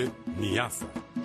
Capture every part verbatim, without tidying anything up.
Niassa.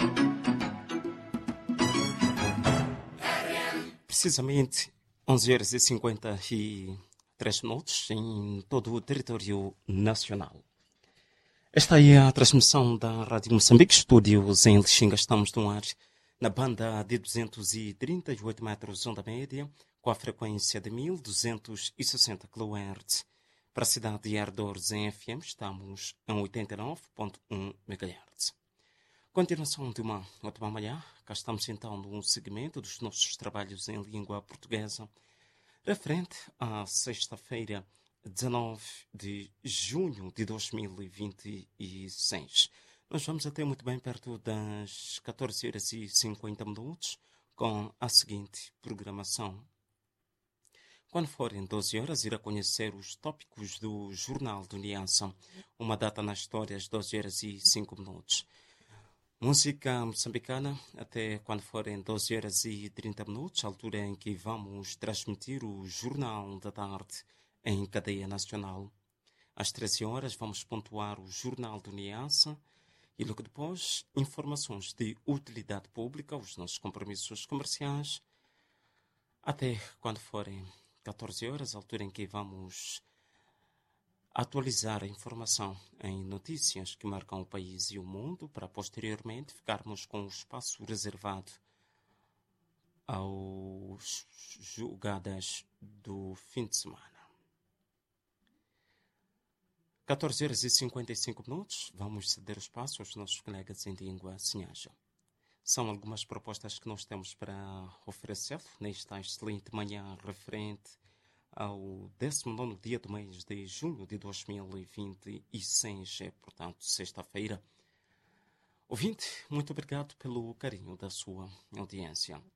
Precisamente onze horas e cinquenta e três minutos em todo o território nacional. Esta é a transmissão da Rádio Moçambique, estúdios em Lixinga. Estamos no ar na banda de duzentos e trinta e oito metros, onda média, com a frequência de mil duzentos e sessenta quilohertz. Para a cidade de Herdores, em F M, estamos a oitenta e nove ponto um megahertz. Continuação de uma ótima manhã, cá estamos então no segmento dos nossos trabalhos em língua portuguesa, referente à sexta-feira, dezanove de junho de dois mil e vinte e seis. Nós vamos até muito bem perto das catorze horas e cinquenta minutos com a seguinte programação. Quando forem doze horas, irá conhecer os tópicos do Jornal do Niassa, uma data na história às doze horas e cinco minutos. Música moçambicana até quando forem doze horas e trinta minutos, altura em que vamos transmitir o Jornal da Tarde em cadeia nacional. Às treze horas vamos pontuar o Jornal do Niassa e logo depois informações de utilidade pública, os nossos compromissos comerciais, até quando forem catorze horas, altura em que vamos atualizar a informação em notícias que marcam o país e o mundo, para posteriormente ficarmos com o espaço reservado aos jogadas do fim de semana. catorze horas e cinquenta e cinco minutos, vamos ceder o espaço aos nossos colegas em língua sinhaja. São algumas propostas que nós temos para oferecer nesta excelente manhã referente ao décimo nono dia do mês de junho de dois mil e vinte e seis, é, portanto, sexta-feira. Ouvinte, muito obrigado pelo carinho da sua audiência.